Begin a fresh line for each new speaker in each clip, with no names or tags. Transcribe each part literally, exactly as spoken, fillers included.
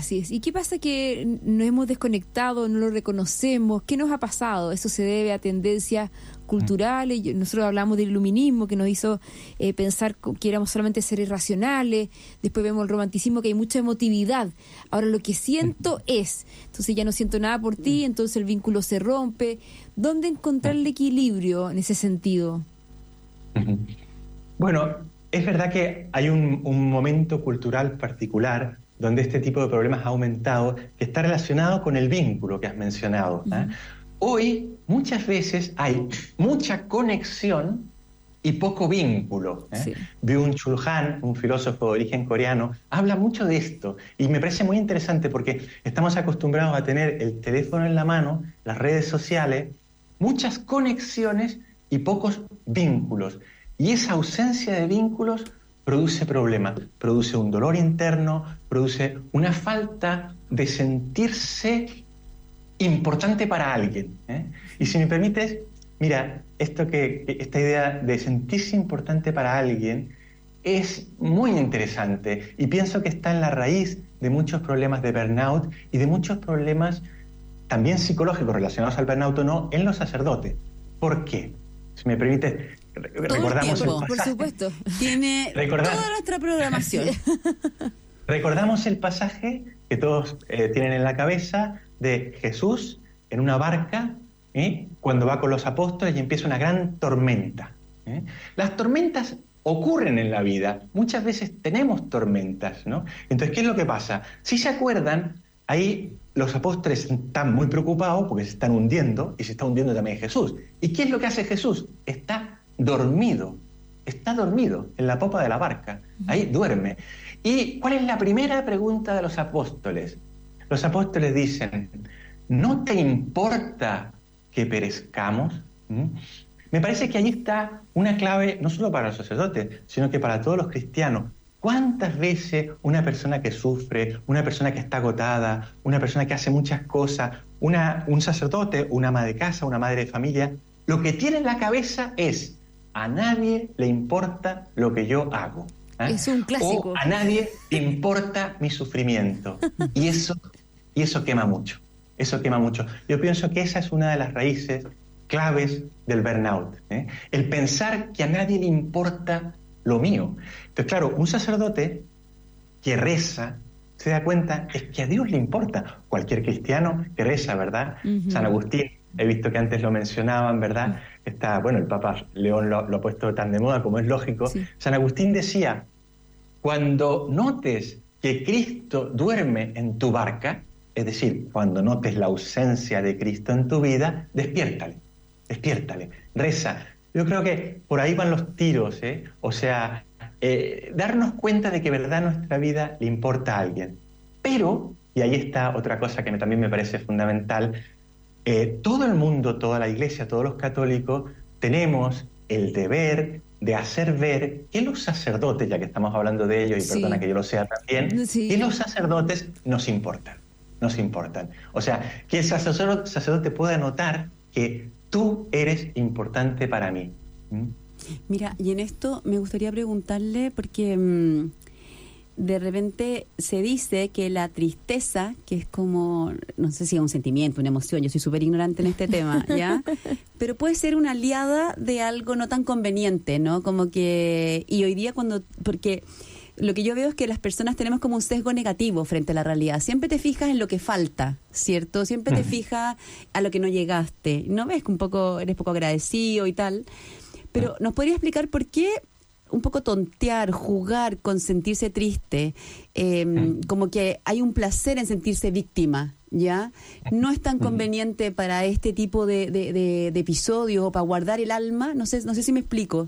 Así es. ¿Y qué pasa que nos hemos desconectado, no lo reconocemos? ¿Qué nos ha pasado? ¿Eso se debe a tendencias culturales? Nosotros hablamos del iluminismo que nos hizo eh, pensar que éramos solamente seres racionales. Después vemos el romanticismo, que hay mucha emotividad. Ahora lo que siento es, entonces ya no siento nada por ti, entonces el vínculo se rompe. ¿Dónde encontrar el equilibrio en ese sentido?
Bueno, es verdad que hay un, un momento cultural particular donde este tipo de problemas ha aumentado, que está relacionado con el vínculo que has mencionado, ¿eh? Uh-huh. Hoy, muchas veces, hay mucha conexión y poco vínculo, ¿eh? Sí. Byung-Chul Han, un filósofo de origen coreano, habla mucho de esto, y me parece muy interesante porque estamos acostumbrados a tener el teléfono en la mano, las redes sociales, muchas conexiones y pocos vínculos. Y esa ausencia de vínculos produce problemas, produce un dolor interno, produce una falta de sentirse importante para alguien, ¿eh? Y si me permites, mira, esto que, esta idea de sentirse importante para alguien es muy interesante y pienso que está en la raíz de muchos problemas de burnout y de muchos problemas también psicológicos relacionados al burnout o no en los sacerdotes. ¿Por qué? Si me permites, recordamos
el,
el
por supuesto,
tiene toda nuestra programación.
Recordamos el pasaje que todos eh, tienen en la cabeza de Jesús en una barca, ¿eh? cuando va con los apóstoles y empieza una gran tormenta, ¿eh? Las tormentas ocurren en la vida, muchas veces tenemos tormentas, ¿no? Entonces, ¿qué es lo que pasa? Si se acuerdan, ahí los apóstoles están muy preocupados porque se están hundiendo y se está hundiendo también Jesús. ¿Y qué es lo que hace Jesús? Está dormido, está dormido en la popa de la barca, ahí duerme. ¿Y cuál es la primera pregunta de los apóstoles? Los apóstoles dicen, ¿no te importa que perezcamos? ¿Mm? Me parece que ahí está una clave, no solo para los sacerdotes, sino que para todos los cristianos. ¿Cuántas veces una persona que sufre, una persona que está agotada, una persona que hace muchas cosas, una, un sacerdote, una ama de casa, una madre de familia, lo que tiene en la cabeza es, a nadie le importa lo que yo hago? ¿Eh?
Es un clásico.
O a nadie le importa mi sufrimiento. Y eso, y eso quema mucho. Eso quema mucho. Yo pienso que esa es una de las raíces claves del burnout, ¿eh? El pensar que a nadie le importa lo mío. Entonces, claro, un sacerdote que reza se da cuenta es que a Dios le importa. Cualquier cristiano que reza, ¿verdad? Uh-huh. San Agustín, he visto que antes lo mencionaban, ¿verdad? Uh-huh. Está, bueno, el Papa León lo, lo ha puesto tan de moda como es lógico. Sí. San Agustín decía, cuando notes que Cristo duerme en tu barca, es decir, cuando notes la ausencia de Cristo en tu vida, despiértale, despiértale, reza. Yo creo que por ahí van los tiros, ¿eh? O sea, eh, darnos cuenta de que verdad nuestra vida le importa a alguien. Pero, y ahí está otra cosa que también me parece fundamental, eh, todo el mundo, toda la Iglesia, todos los católicos, tenemos el deber de hacer ver que los sacerdotes, ya que estamos hablando de ellos, y sí. Perdona que yo lo sea también, sí. Que los sacerdotes nos importan, nos importan. O sea, que el sacerdote, sacerdote pueda notar que tú eres importante para mí. ¿Mm?
Mira, y en esto me gustaría preguntarle, porque mmm, de repente se dice que la tristeza, que es como, no sé si es un sentimiento, una emoción, yo soy súper ignorante en este tema, ¿ya? Pero puede ser una aliada de algo no tan conveniente, ¿no? Como que, y hoy día cuando, porque lo que yo veo es que las personas tenemos como un sesgo negativo frente a la realidad. Siempre te fijas en lo que falta, ¿cierto? Siempre te fijas a lo que no llegaste. ¿No ves que un poco eres poco agradecido y tal? Pero ¿nos podría explicar por qué un poco tontear, jugar con sentirse triste? Eh, como que hay un placer en sentirse víctima, ¿ya? No es tan conveniente para este tipo de, de, de, de episodios o para guardar el alma. No sé, no sé si me explico.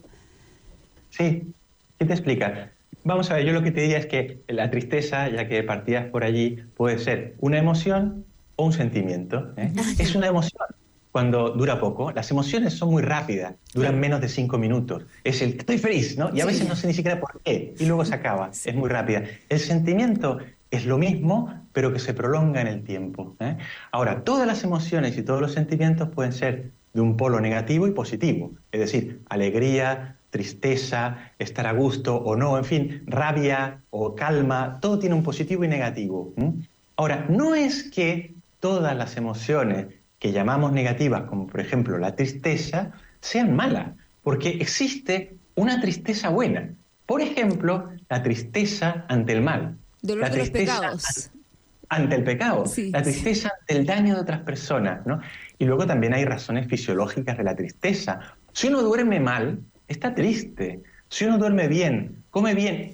Sí, ¿qué te explica? Vamos a ver, yo lo que te diría es que la tristeza, ya que partías por allí, puede ser una emoción o un sentimiento, ¿eh? Es una emoción cuando dura poco. Las emociones son muy rápidas, duran menos de cinco minutos. Es el estoy feliz, ¿no? Y a veces no sé ni siquiera por qué, y luego se acaba, es muy rápida. El sentimiento es lo mismo, pero que se prolonga en el tiempo, ¿eh? Ahora, todas las emociones y todos los sentimientos pueden ser de un polo negativo y positivo, es decir, alegría, tristeza, estar a gusto o no, en fin, rabia o calma, todo tiene un positivo y negativo. ¿Mm? Ahora, no es que todas las emociones que llamamos negativas, como por ejemplo la tristeza, sean malas, porque existe una tristeza buena. Por ejemplo, la tristeza ante el mal.
Dolor
la
de los
tristeza
pecados.
ante el pecado,
Sí,
la tristeza ante el daño de otras personas, ¿no? Y luego también hay razones fisiológicas de la tristeza. Si uno duerme mal, está triste. Si uno duerme bien, come bien,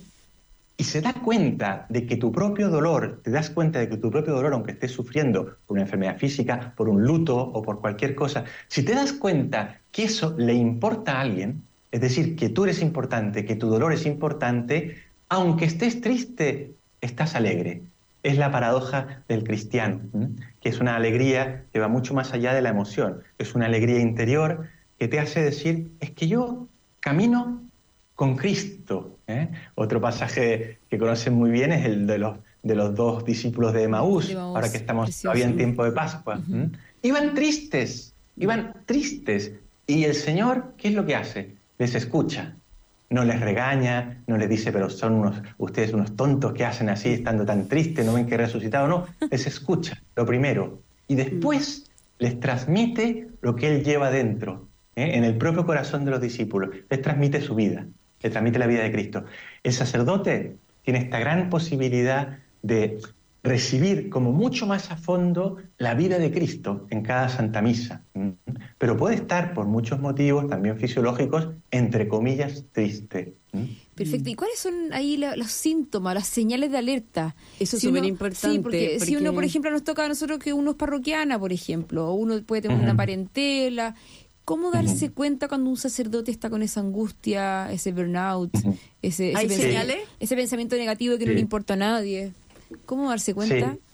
y se da cuenta de que tu propio dolor, te das cuenta de que tu propio dolor, aunque estés sufriendo por una enfermedad física, por un luto o por cualquier cosa, si te das cuenta que eso le importa a alguien, es decir, que tú eres importante, que tu dolor es importante, aunque estés triste, estás alegre. Es la paradoja del cristiano, ¿m? Que es una alegría que va mucho más allá de la emoción. Es una alegría interior que te hace decir, es que yo camino con Cristo. ¿eh? Otro pasaje que conocen muy bien es el de los, de los dos discípulos de Emaús,
de Emaús,
ahora que estamos
precioso.
todavía en tiempo de Pascua.
Uh-huh.
¿m? Iban tristes, iban tristes. Y el Señor, ¿qué es lo que hace? Les escucha. No les regaña, no les dice, pero son unos, ustedes unos tontos que hacen así, estando tan tristes, no ven que he resucitado. No, les escucha, lo primero. Y después les transmite lo que Él lleva dentro, ¿eh? en el propio corazón de los discípulos. Les transmite su vida, les transmite la vida de Cristo. El sacerdote tiene esta gran posibilidad de recibir como mucho más a fondo la vida de Cristo en cada Santa Misa. Pero puede estar, por muchos motivos, también fisiológicos, entre comillas, triste.
Perfecto. ¿Y cuáles son ahí la, los síntomas, las señales de alerta?
Eso es
si
súper
uno-
importante.
Sí, porque,
porque
si uno, por ejemplo, nos toca a nosotros que uno es parroquiana, por ejemplo, o uno puede tener
Ujú.
una parentela, ¿cómo darse
Ujú.
cuenta cuando un sacerdote está con esa angustia, ese burnout,
Ujú.
ese, ese,
¿Hay
pensa-
señales?
ese pensamiento negativo que no
Sí.
le importa a nadie? ¿Cómo darse cuenta?
Sí.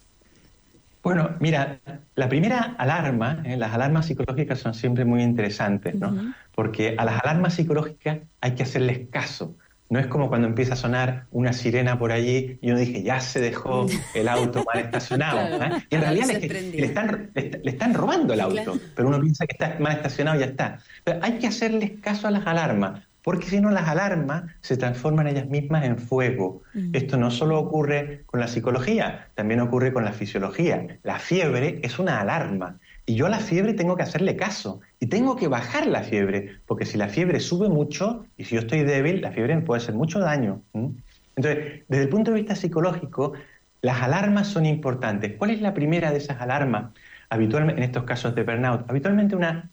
Bueno, mira, la primera alarma, ¿eh? las alarmas psicológicas son siempre muy interesantes, ¿no?
Ujú.
Porque a las alarmas psicológicas hay que hacerles caso. No es como cuando empieza a sonar una sirena por allí y uno dice, ya se dejó el auto mal estacionado.
Claro.
¿eh? Y en
La
realidad
luz
le, que-
prendida.
le están, le, est- le están robando el auto,
Claro.
pero uno piensa que está mal estacionado y ya está. Pero hay que hacerles caso a las alarmas, porque si no las alarmas se transforman ellas mismas en fuego.
Mm.
Esto no solo ocurre con la psicología, también ocurre con la fisiología. La fiebre es una alarma y yo a la fiebre tengo que hacerle caso y tengo que bajar la fiebre, porque si la fiebre sube mucho y si yo estoy débil, la fiebre me puede hacer mucho daño. ¿m? Entonces, desde el punto de vista psicológico, las alarmas son importantes. ¿Cuál es la primera de esas alarmas? Habitualmente, en estos casos de burnout, habitualmente una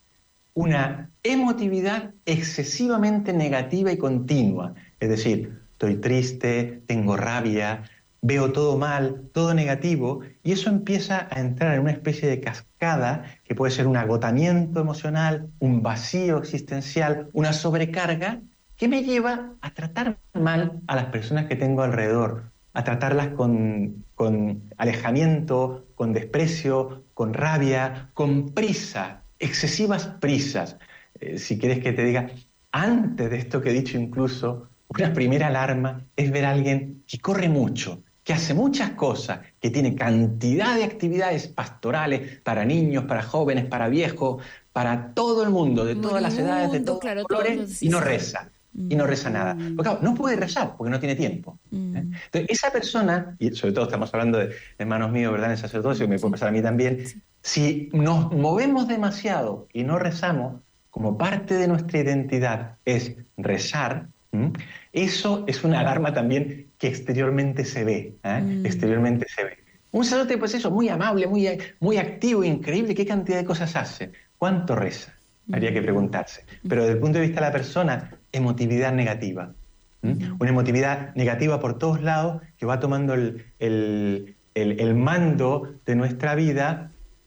una emotividad excesivamente negativa y continua. Es decir, estoy triste, tengo rabia, veo todo mal, todo negativo, y eso empieza a entrar en una especie de cascada que puede ser un agotamiento emocional, un vacío existencial, una sobrecarga que me lleva a tratar mal a las personas que tengo alrededor, a tratarlas con, con alejamiento, con desprecio, con rabia, con prisa, excesivas prisas. Eh, si quieres que te diga, antes de esto que he dicho incluso, una primera alarma es ver a alguien que corre mucho, que hace muchas cosas, que tiene cantidad de actividades pastorales para niños, para jóvenes, para viejos, para todo el mundo, de todas las edades, de
Moribundo,
todos
claro,
los colores,
todo, sí,
y no
sí.
reza. Y no reza nada. Porque claro, no puede rezar porque no tiene tiempo.
Mm.
¿eh? Entonces, esa persona, y sobre todo estamos hablando de hermanos míos, ¿verdad?, en el sacerdocio, que me puede pasar a mí también, si nos movemos demasiado y no rezamos, como parte de nuestra identidad es rezar, ¿m? Eso es una alarma también que exteriormente se ve, ¿eh?
Mm.
Exteriormente se ve. Un sacerdote, pues eso, muy amable, muy, muy activo, increíble, ¿qué cantidad de cosas hace? ¿Cuánto reza? Habría que preguntarse. Pero desde el punto de vista de la persona, emotividad negativa. ¿m? Una emotividad negativa por todos lados que va tomando el, el, el, el mando de nuestra vida,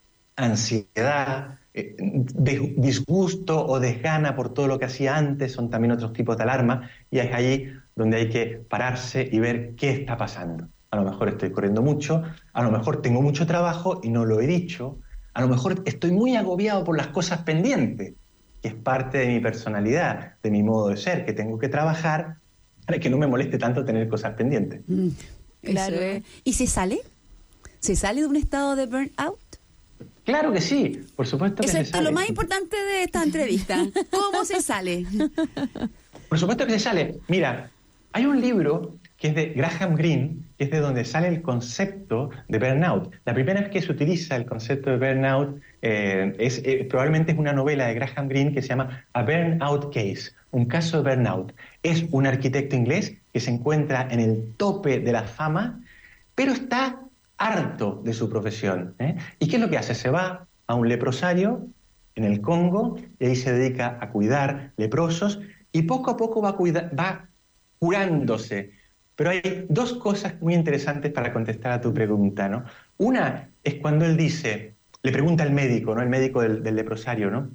ansiedad, eh, disgusto o desgana por todo lo que hacía antes, son también otros tipos de alarmas, y es allí donde hay que pararse y ver qué está pasando. A lo mejor estoy corriendo mucho, a lo mejor tengo mucho trabajo y no lo he dicho, a lo mejor estoy muy agobiado por las cosas pendientes, que es parte de mi personalidad, de mi modo de ser, que tengo que trabajar para que no me moleste tanto tener cosas pendientes.
Mm,
Claro.
eso es. ¿Y se sale? ¿Se sale de un estado de burnout?
Claro que sí, por supuesto que
Eso
se
es
sale.
lo más importante de esta entrevista. ¿Cómo se sale?
Por supuesto que se sale. Mira, hay un libro que es de Graham Greene, que es de donde sale el concepto de burnout. La primera vez que se utiliza el concepto de burnout eh, es, eh, probablemente es una novela de Graham Greene que se llama A Burnout Case, un caso de burnout. Es un arquitecto inglés que se encuentra en el tope de la fama, pero está harto de su profesión, ¿eh? ¿Y qué es lo que hace? Se va a un leprosario en el Congo y ahí se dedica a cuidar leprosos y poco a poco va, cuida- va curándose. Pero hay dos cosas muy interesantes para contestar a tu pregunta, ¿no? Una es cuando él dice, le pregunta al médico, ¿no? El médico del, del leprosario, ¿no?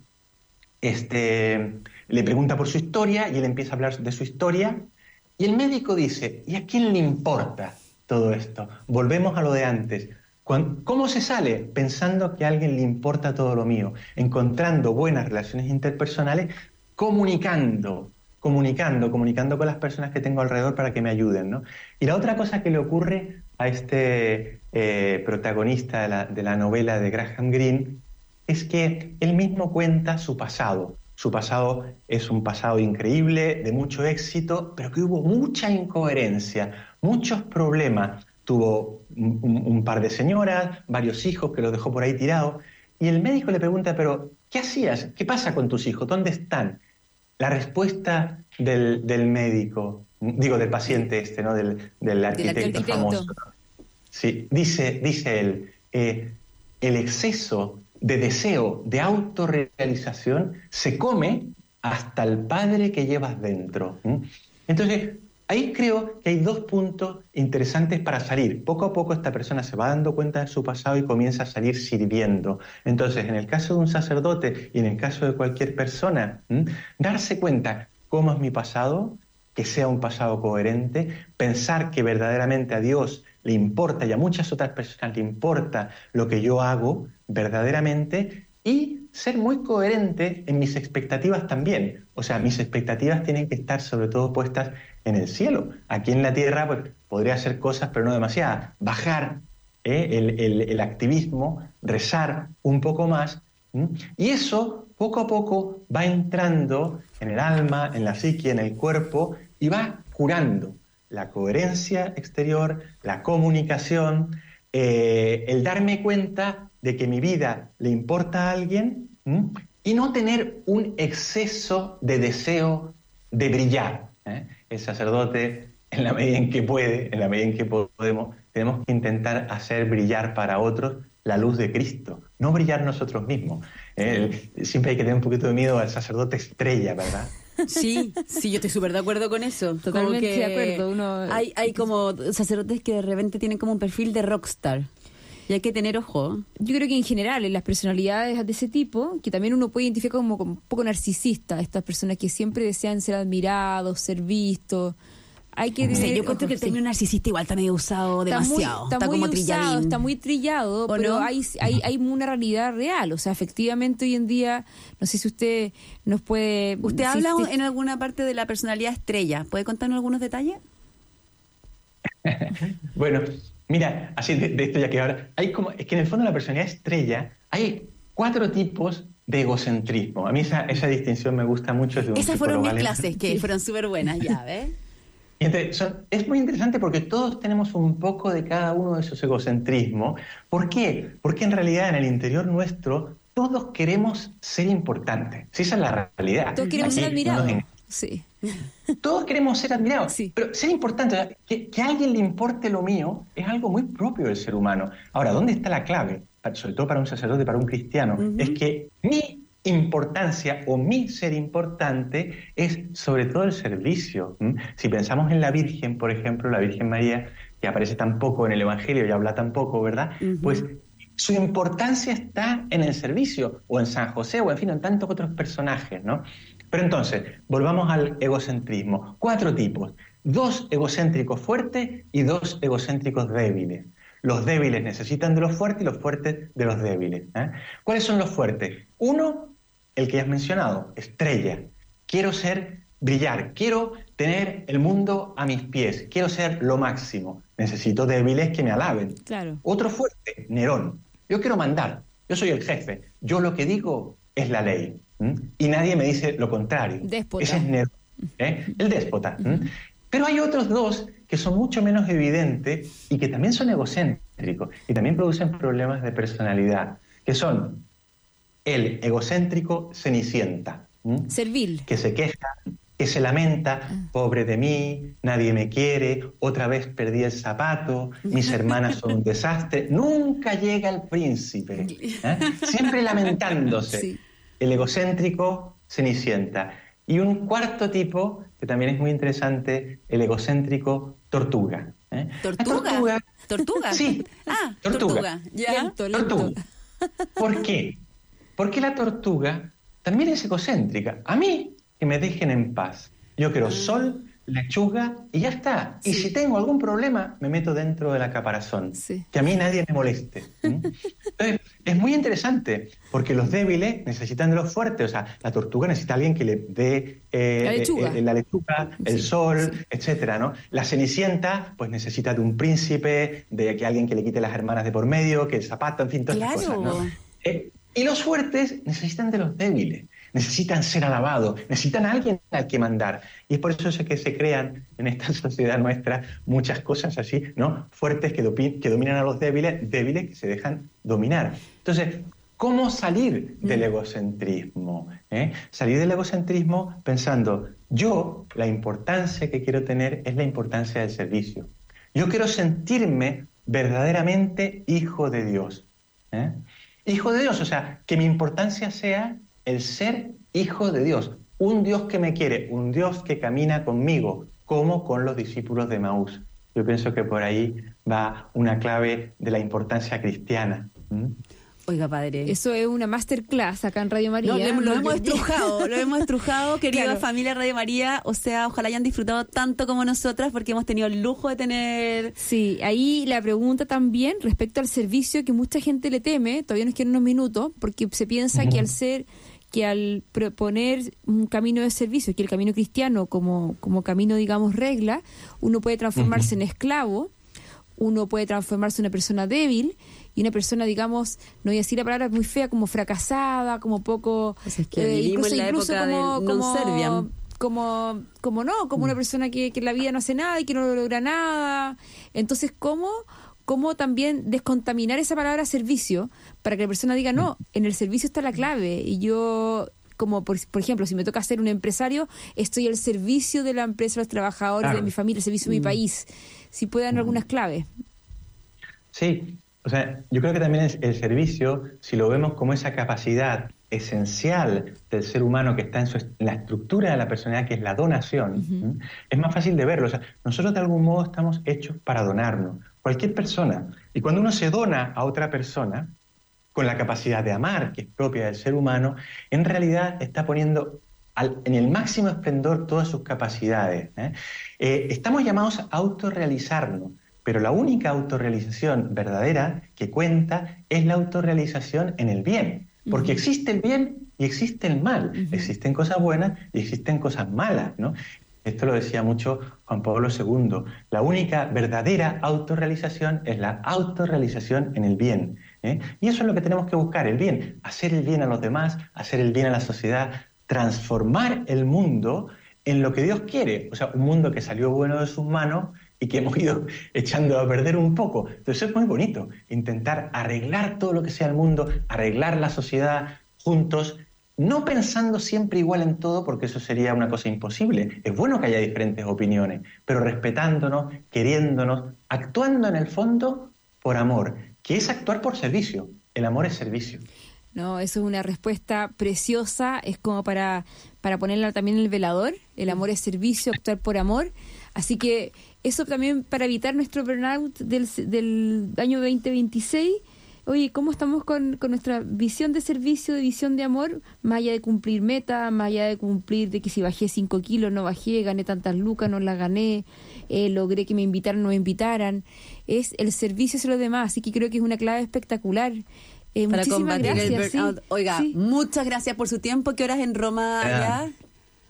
Este, le pregunta por su historia y él empieza a hablar de su historia y el médico dice, ¿y a quién le importa todo esto? Volvemos a lo de antes. Cuando, ¿cómo se sale? Pensando que a alguien le importa todo lo mío, encontrando buenas relaciones interpersonales, comunicando, comunicando, comunicando con las personas que tengo alrededor para que me ayuden, ¿no? Y la otra cosa que le ocurre a este eh, protagonista de la, de la novela de Graham Greene es que él mismo cuenta su pasado. Su pasado es un pasado increíble, de mucho éxito, pero que hubo mucha incoherencia, muchos problemas. Tuvo un, un, un par de señoras, varios hijos que los dejó por ahí tirados. Y el médico le pregunta, pero ¿qué hacías? ¿Qué pasa con tus hijos? ¿Dónde están? La respuesta del, del médico, digo del paciente este, ¿no? Del, del arquitecto,
del arquitecto
famoso. Sí, dice, dice él, eh, el exceso de deseo, de autorrealización, se come hasta el padre que llevas dentro. ¿Mm? Entonces, ahí creo que hay dos puntos interesantes para salir. Poco a poco esta persona se va dando cuenta de su pasado y comienza a salir sirviendo. Entonces, en el caso de un sacerdote y en el caso de cualquier persona, ¿m? darse cuenta cómo es mi pasado, que sea un pasado coherente, pensar que verdaderamente a Dios le importa y a muchas otras personas le importa lo que yo hago verdaderamente y ser muy coherente en mis expectativas también. O sea, mis expectativas tienen que estar sobre todo puestas en el cielo. Aquí en la tierra pues, podría hacer cosas, pero no demasiadas. Bajar ¿eh? el, el, el activismo, rezar un poco más. ¿m? Y eso poco a poco va entrando en el alma, en la psique, en el cuerpo y va curando la coherencia exterior, la comunicación, eh, el darme cuenta de que mi vida le importa a alguien ¿m? y no tener un exceso de deseo de brillar. ¿eh? El sacerdote, en la medida en que puede, en la medida en que podemos, tenemos que intentar hacer brillar para otros la luz de Cristo, no brillar nosotros mismos. ¿eh? Siempre hay que tener un poquito de miedo al sacerdote estrella, ¿verdad?
Sí, sí, yo estoy súper de acuerdo con eso.
Totalmente
Como que
de acuerdo. Uno...
Hay, hay como sacerdotes que de repente tienen como un perfil de rockstar. Y hay que tener ojo.
Yo creo que en general, en las personalidades de ese tipo, que también uno puede identificar como, como un poco narcisista, estas personas que siempre desean ser admirados, ser vistos. Hay que
Sí, yo creo que el término narcisista igual está medio usado demasiado.
Está, muy, está,
está
muy
como
usado,
trilladín.
está muy trillado, pero
no?
hay, hay, hay una realidad real. O sea, efectivamente hoy en día, no sé si usted nos puede...
¿Usted
si
habla
usted...
en alguna parte de la personalidad estrella? ¿Puede contarnos algunos detalles?
Bueno, mira, así de, de esto ya que ahora, hay como, es que en el fondo la personalidad estrella, hay cuatro tipos de egocentrismo. A mí esa, esa distinción me gusta mucho. Es de un
Esas fueron mis
alemán.
clases, que
Sí.
fueron súper buenas, ya, ¿ves?
Y entonces, son, es muy interesante porque todos tenemos un poco de cada uno de esos egocentrismos. ¿Por qué? Porque en realidad en el interior nuestro todos queremos ser importantes. Sí, esa es la realidad.
Todos queremos
Aquí
ser admirados.
no nos
Sí.
Todos queremos ser admirados,
Sí.
pero ser importante, o sea, que, que a alguien le importe lo mío, es algo muy propio del ser humano. Ahora, ¿dónde está la clave? Sobre todo para un sacerdote, para un cristiano,
Uh-huh.
es que mi importancia o mi ser importante es sobre todo el servicio. ¿Mm? Si pensamos en la Virgen, por ejemplo, la Virgen María, que aparece tan poco en el Evangelio y habla tan poco, ¿verdad?
Uh-huh.
Pues su importancia está en el servicio, o en San José, o en fin, en tantos otros personajes, ¿no? Pero entonces, volvamos al egocentrismo. Cuatro tipos. Dos egocéntricos fuertes y dos egocéntricos débiles. Los débiles necesitan de los fuertes y los fuertes de los débiles. ¿eh? ¿Cuáles son los fuertes? Uno, el que ya has mencionado, estrella. Quiero ser, brillar, quiero tener el mundo a mis pies, quiero ser lo máximo. Necesito débiles que me alaben.
Claro.
Otro fuerte, Nerón. Yo quiero mandar, yo soy el jefe, yo lo que digo es la ley. ¿m? Y nadie me dice lo contrario.
Déspota.
Ese es Nerón, ¿eh? el déspota. ¿m? Pero hay otros dos que son mucho menos evidentes y que también son egocéntricos y también producen problemas de personalidad, que son el egocéntrico cenicienta, ¿m?
Servil.
Que se queja, que se lamenta,
Ah.
pobre de mí, nadie me quiere, otra vez perdí el zapato, mis hermanas son un desastre. Nunca llega el príncipe, ¿eh? Siempre lamentándose.
Sí.
El egocéntrico cenicienta. Y un cuarto tipo, que también es muy interesante, el egocéntrico tortuga. ¿eh?
¿Tortuga?
La tortuga.
¿Tortuga?
Sí.
Ah,
Tortuga.
tortuga. ¿Ya?
Lento, lento.
Tortuga. ¿Por qué? Porque la tortuga también es egocéntrica. A mí, que me dejen en paz. Yo quiero sol, lechuga y ya está. Y
Sí.
si tengo algún problema, me meto dentro de la caparazón.
Sí.
Que a mí nadie me moleste. ¿Mm? Entonces, es muy interesante, porque los débiles necesitan de los fuertes. O sea, la tortuga necesita a alguien que le dé eh,
La lechuga.
eh, la lechuga, el
Sí,
sol,
sí.
etcétera, ¿no? La cenicienta, pues necesita de un príncipe, de que alguien que le quite las hermanas de por medio, que el zapato, en fin, todas esas
Claro.
cosas, ¿no? Eh, y los fuertes necesitan de los débiles, necesitan ser alabados, necesitan a alguien al que mandar. Y es por eso es que se crean en esta sociedad nuestra muchas cosas así, ¿no? Fuertes que, dopi- que dominan a los débiles, débiles que se dejan dominar. Entonces, ¿cómo salir del egocentrismo? ¿Eh? Salir del egocentrismo pensando, yo, la importancia que quiero tener es la importancia del servicio. Yo quiero sentirme verdaderamente hijo de Dios. ¿eh? Hijo de Dios, o sea, que mi importancia sea el ser hijo de Dios, un Dios que me quiere, un Dios que camina conmigo, como con los discípulos de Maús. Yo pienso que por ahí va una clave de la importancia cristiana. ¿Mm?
Oiga, padre.
Eso es una masterclass acá en Radio María.
No, lo, lo
No,
hemos
yo-
estrujado, lo hemos estrujado, querida
Claro.
familia Radio María. O sea, ojalá hayan disfrutado tanto como nosotras, porque hemos tenido el lujo de tener...
Sí, ahí la pregunta también respecto al servicio que mucha gente le teme, todavía nos quedan unos minutos, porque se piensa que al ser, que al proponer un camino de servicio, que el camino cristiano como, como camino, digamos, regla, uno puede transformarse en esclavo, uno puede transformarse en una persona débil y una persona, digamos, no voy a decir la palabra muy fea, como fracasada, como poco...
Pues es que vivimos en la época del non serviam.
como, como no, como una persona que, que en la vida no hace nada y que no logra nada. Entonces, ¿cómo, cómo también descontaminar esa palabra servicio para que la persona diga, no, en el servicio está la clave y yo... Como por, por ejemplo, si me toca ser un empresario, estoy al servicio de la empresa, de los trabajadores,
Claro.
de mi familia, al servicio de mi país. Si puede dar algunas claves.
Sí, o sea, yo creo que también es el servicio, si lo vemos como esa capacidad esencial del ser humano que está en, su, en la estructura de la personalidad, que es la donación,
Ujú.
¿m? Es más fácil de verlo. O sea, nosotros de algún modo estamos hechos para donarnos, cualquier persona. Y cuando uno se dona a otra persona, con la capacidad de amar, que es propia del ser humano, en realidad está poniendo al, en el máximo esplendor todas sus capacidades. ¿eh? Eh, estamos llamados a autorrealizarnos, pero la única autorrealización verdadera que cuenta es la autorrealización en el bien, porque
Ujú.
existe el bien y existe el mal,
Ujú.
existen cosas buenas y existen cosas malas, ¿no? Esto lo decía mucho Juan Pablo segundo. La única verdadera autorrealización es la autorrealización en el bien. ¿eh? Y eso es lo que tenemos que buscar, el bien. Hacer el bien a los demás, hacer el bien a la sociedad, transformar el mundo en lo que Dios quiere. O sea, un mundo que salió bueno de sus manos y que hemos ido echando a perder un poco. Entonces es muy bonito intentar arreglar todo lo que sea el mundo, arreglar la sociedad juntos, no pensando siempre igual en todo, porque eso sería una cosa imposible. Es bueno que haya diferentes opiniones, pero respetándonos, queriéndonos, actuando en el fondo por amor, que es actuar por servicio. El amor es servicio.
No, eso es una respuesta preciosa, es como para, para ponerla también en el velador, el amor es servicio, actuar por amor, así que eso también para evitar nuestro burnout del, del año veinte veintiséis. Oye, ¿cómo estamos con, con nuestra visión de servicio, de visión de amor? Más allá de cumplir metas, más allá de cumplir de que si bajé cinco kilos, no bajé, gané tantas lucas, no las gané, eh, logré que me invitaran, no me invitaran. Es el servicio hacia los demás, así que creo que es una clave espectacular. Eh,
Para
muchísimas
combatir
gracias.
el burnout.
Sí,
Oiga,
sí.
muchas gracias por su tiempo. ¿Qué horas en Roma
Ah.
ya?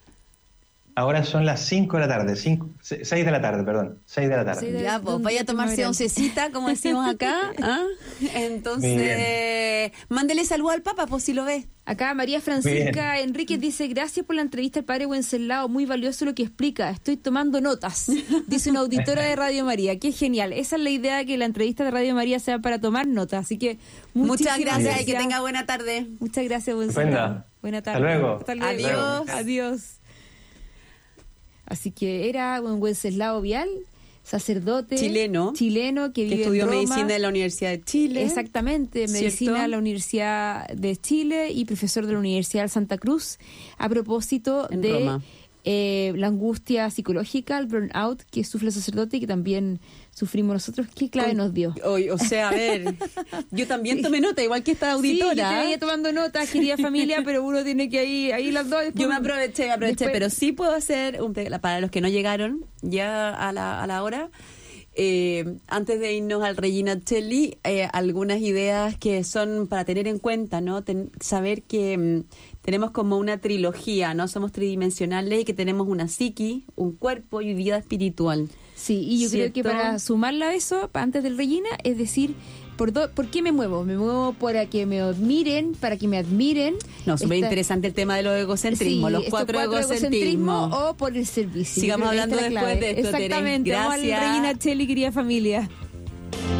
Ahora son las cinco de la tarde, seis de la tarde, perdón, seis de la tarde.
Seis de-
Ya, pues
un
vaya
día
a tomarse
primaveral.
oncecita, como decimos acá. ¿Ah? Entonces, mándele saludo al Papa, pues si lo ve.
Acá María Francisca Enríquez dice, gracias por la entrevista al padre Wenceslao, muy valioso lo que explica, estoy tomando notas, dice una auditora de Radio María, qué genial, esa es la idea, que la entrevista de Radio María sea para tomar notas, así que
muchas gracias,
gracias
y que tenga buena tarde.
Muchas gracias, Wenceslao. Buena tarde.
Hasta luego.
Hasta luego.
Adiós.
Adiós. Así que era un Wenceslao Vial, sacerdote
chileno,
chileno que,
que
vive
estudió
en Roma.
medicina en la Universidad de Chile.
Exactamente, medicina
¿cierto?
en la Universidad de Chile y profesor de la Universidad de Santa Cruz, a propósito
en
de
Roma.
Eh, la angustia psicológica, el burnout que sufre el sacerdote y que también sufrimos nosotros. ¿Qué clave nos dio?
O, o sea, a ver, yo también
Sí.
tomé nota, igual que esta auditora.
Sí, yo te veía tomando notas, querida familia, pero uno tiene que ahí, ahí las dos.
Yo me aproveché, me aproveché,
después-
pero sí puedo hacer, un, para los que no llegaron ya a la, a la hora, eh, antes de irnos al Regina Celli, eh, algunas ideas que son para tener en cuenta, ¿no? Ten- saber que mm, tenemos como una trilogía, ¿no? Somos tridimensionales y que tenemos una psiqui, un cuerpo y vida espiritual.
Sí, y yo creo que
¿Cierto?
para sumarla a eso, pa- antes del Regina, es decir, ¿por, do- ¿por qué me muevo? Me muevo para que me admiren, para que me admiren.
No, súper
Esta-
interesante el tema de los egocentrismos,
Sí,
los
estos
cuatro, egocentrismos.
egocentrismos o por el servicio.
Sigamos
Yo creo que
hablando
esta es la
después
clave.
de esto, Tere.
Exactamente, vamos al
Gracias.
Regina Celli, querida familia.